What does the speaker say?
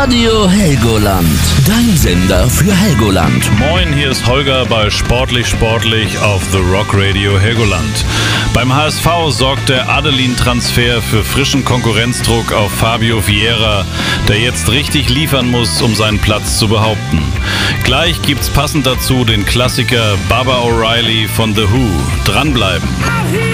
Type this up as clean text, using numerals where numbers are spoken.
Radio Helgoland, dein Sender für Helgoland. Moin, hier ist Holger bei Sportlich auf The Rock Radio Helgoland. Beim HSV sorgt der Adelin-Transfer für frischen Konkurrenzdruck auf Fabio Vieira, der jetzt richtig liefern muss, um seinen Platz zu behaupten. Gleich gibt's passend dazu den Klassiker Baba O'Reilly von The Who. Dranbleiben!